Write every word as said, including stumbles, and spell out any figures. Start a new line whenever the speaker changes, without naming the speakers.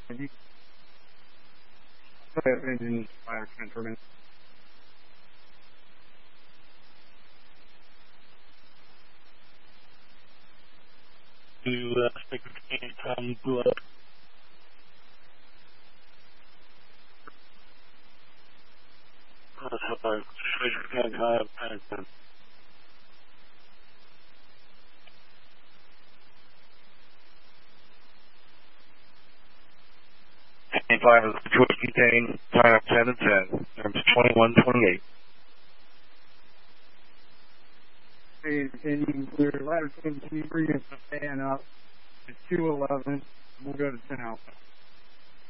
And you put that engine fire transfer.
To uh, stick with the time blew up. That's how I situation high up panic then.
five is Detroit Butane, time up ten and ten, terms twenty-one twenty-eight.
Hey, can you clear ladder ten, can you bring us a fan up? It's two eleven, we'll go to ten Alpha.